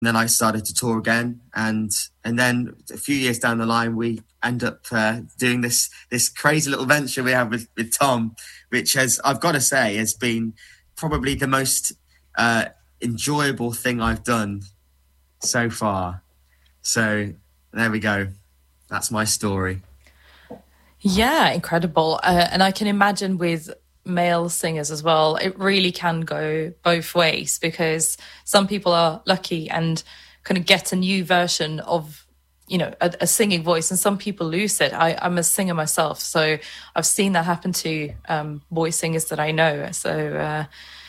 then I started to tour again, and then a few years down the line, we end up doing this crazy little venture we have with Tom, which I've got to say, has been probably the most enjoyable thing I've done so far. So there we go. That's my story. Yeah, incredible. And I can imagine with male singers as well, it really can go both ways, because some people are lucky and kind of get a new version of, a singing voice, and some people lose it. I'm a singer myself, so I've seen that happen to boy singers that I know. So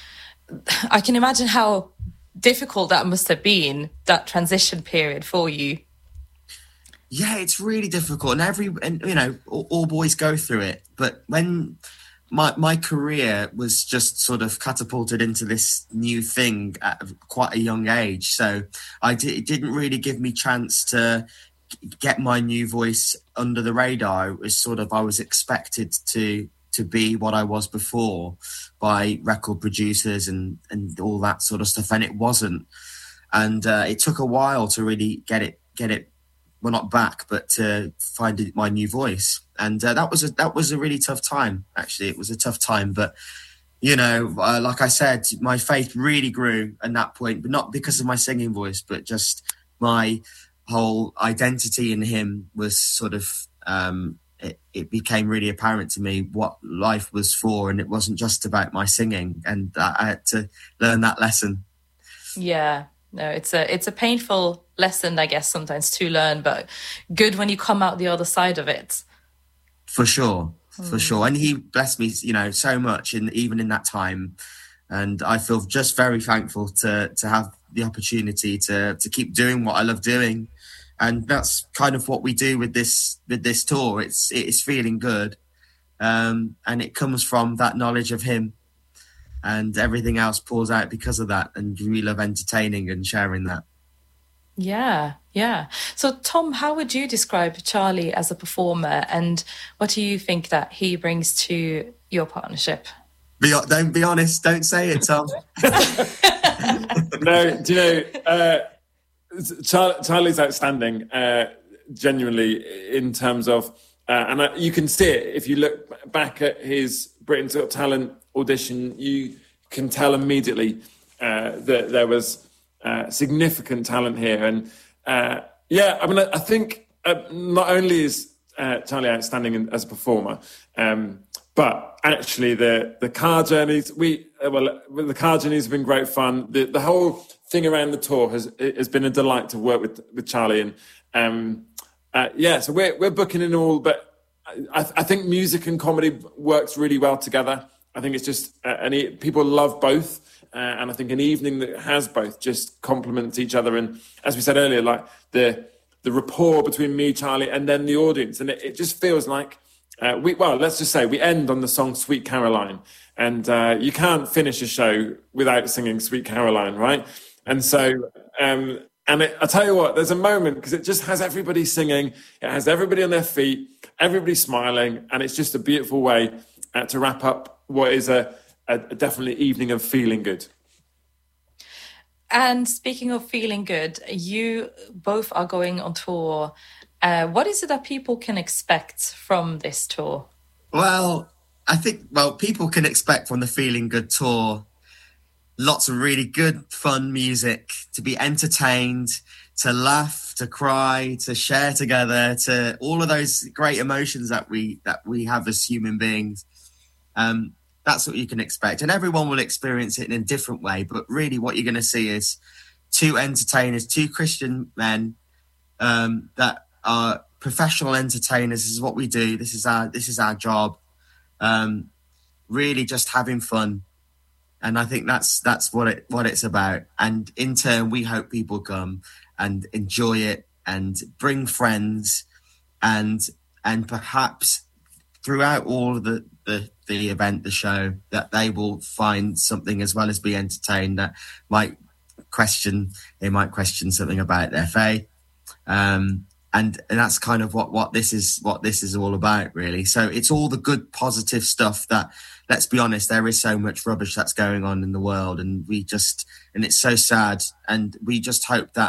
I can imagine how difficult that must have been, that transition period for you. Yeah, it's really difficult, and all boys go through it. But when my career was just sort of catapulted into this new thing at quite a young age, so it didn't really give me chance to get my new voice under the radar. It was sort of, I was expected to be what I was before by record producers and all that sort of stuff, and it wasn't. And it took a while to really get it. Well, not back, but to find my new voice. And that was a really tough time, actually. It was a tough time. But, like I said, my faith really grew at that point, but not because of my singing voice, but just my whole identity in him was sort of, it became really apparent to me what life was for. And it wasn't just about my singing. And I had to learn that lesson. Yeah. No, it's a painful lesson, I guess, sometimes to learn, but good when you come out the other side of it. For sure. And he blessed me, so much, even in that time. And I feel just very thankful to have the opportunity to keep doing what I love doing. And that's kind of what we do with this tour. It's feeling good. And it comes from that knowledge of him. And everything else pours out because of that. And we love entertaining and sharing that. Yeah. So, Tom, how would you describe Charlie as a performer? And what do you think that he brings to your partnership? Don't be honest. Don't say it, Tom. No, do you know, Charlie's outstanding, genuinely, in terms of... and you can see it if you look back at his Britain's Got Talent audition. You can tell immediately that there was significant talent here. And I think not only is Charlie outstanding as a performer, but actually the car journeys, the car journeys have been great fun. The whole thing around the tour has been a delight to work with Charlie. And so we're booking in all, but I think music and comedy works really well together. I think it's just, people love both. And I think an evening that has both just complements each other. And as we said earlier, like the rapport between me, Charlie, and then the audience. And it just feels like, let's just say we end on the song Sweet Caroline. And you can't finish a show without singing Sweet Caroline, right? And so, I tell you what, there's a moment, because it just has everybody singing. It has everybody on their feet, everybody smiling. And it's just a beautiful way to wrap up what is a definitely evening of feeling good. And speaking of feeling good, you both are going on tour. What is it that people can expect from this tour? Well, I think, people can expect from the Feeling Good tour lots of really good, fun music, to be entertained, to laugh, to cry, to share together, to all of those great emotions that we have as human beings. That's what you can expect. And everyone will experience it in a different way. But really what you're going to see is two entertainers, two Christian men that are professional entertainers. This is what we do. This is our job. Really just having fun. And I think that's what it's about. And in turn, we hope people come and enjoy it and bring friends, and perhaps throughout all of the event, the show, that they will find something, as well as be entertained, that might question something about their faith. And that's kind of what this is all about, really. So it's all the good, positive stuff that, let's be honest, there is so much rubbish that's going on in the world, and it's so sad. And we just hope that